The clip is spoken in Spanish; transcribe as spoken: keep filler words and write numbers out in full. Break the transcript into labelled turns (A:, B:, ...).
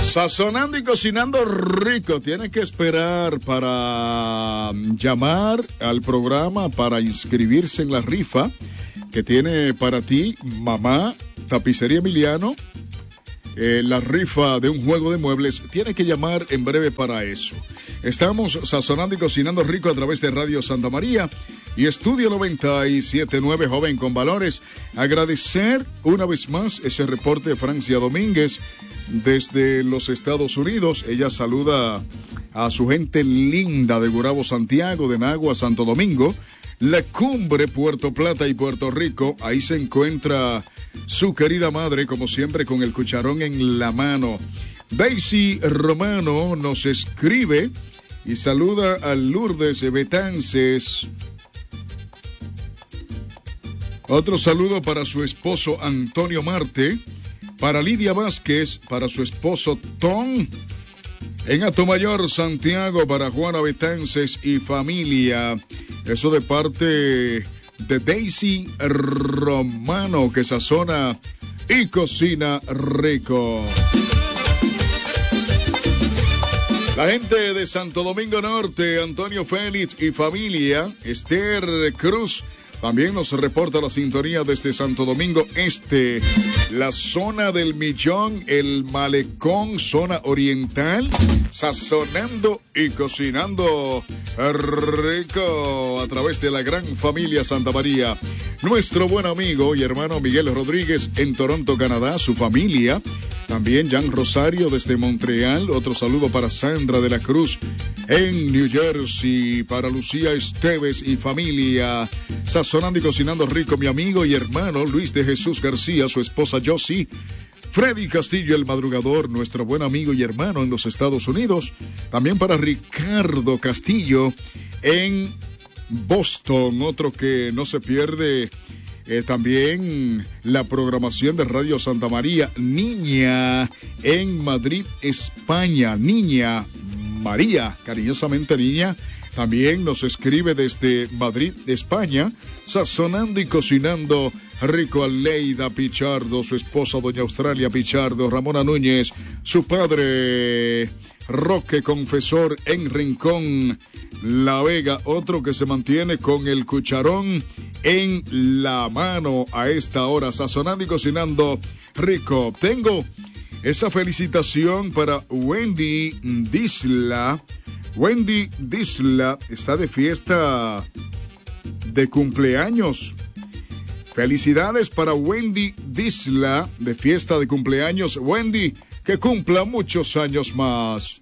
A: Sazonando y cocinando rico. Tienes que esperar para llamar al programa para inscribirse en la rifa que tiene para ti mamá Tapicería Emiliano. Eh, la rifa de un juego de muebles. Tienes que llamar en breve para eso. Estamos sazonando y cocinando rico a través de Radio Santa María y Estudio noventa y siete punto nueve, Joven con Valores. Agradecer una vez más ese reporte de Francia Domínguez desde los Estados Unidos. Ella saluda a su gente linda de Gurabo, Santiago, de Nagua, Santo Domingo, La Cumbre, Puerto Plata y Puerto Rico. Ahí se encuentra su querida madre, como siempre, con el cucharón en la mano. Daisy Romano nos escribe y saluda a Lourdes Betances. Otro saludo para su esposo Antonio Marte, para Lidia Vázquez, para su esposo Tom, en Atomayor, Santiago, para Juana Betances y familia. Eso de parte de Daisy Romano, que sazona y cocina rico. La gente de Santo Domingo Norte, Antonio Félix y familia, Esther Cruz, también nos reporta la sintonía desde Santo Domingo Este, la zona del Millón, el Malecón, zona oriental, sazonando y cocinando rico a través de la gran familia Santa María. Nuestro buen amigo y hermano Miguel Rodríguez en Toronto, Canadá, su familia. También Jan Rosario desde Montreal. Otro saludo para Sandra de la Cruz en New Jersey. Para Lucía Esteves y familia. Sazonando y cocinando rico, mi amigo y hermano Luis de Jesús García, su esposa Josie. Freddy Castillo, el madrugador, nuestro buen amigo y hermano en los Estados Unidos. También para Ricardo Castillo en Boston. Otro que no se pierde Eh, también la programación de Radio Santa María, Niña, en Madrid, España. Niña María, cariñosamente Niña, también nos escribe desde Madrid, España, sazonando y cocinando rico. Aleida Pichardo, su esposa doña Australia Pichardo, Ramona Núñez, su padre Roque Confesor en Rincón, La Vega. Otro que se mantiene con el cucharón en la mano a esta hora, sazonando y cocinando rico. Tengo esa felicitación para Wendy Disla. Wendy Disla está de fiesta de cumpleaños. Felicidades para Wendy Disla de fiesta de cumpleaños. Wendy, que cumpla muchos años más.